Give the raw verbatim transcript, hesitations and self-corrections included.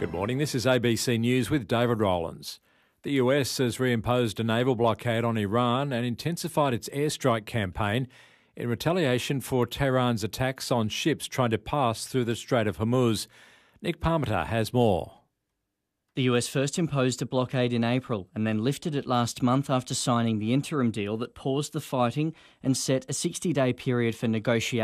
Good morning, this is A B C News with David Rowlands. The U S has reimposed a naval blockade on Iran and intensified its airstrike campaign in retaliation for Tehran's attacks on ships trying to pass through the Strait of Hormuz. Nick Parmenter has more. The U S first imposed a blockade in April and then lifted it last month after signing the interim deal that paused the fighting and set a sixty-day period for negotiation.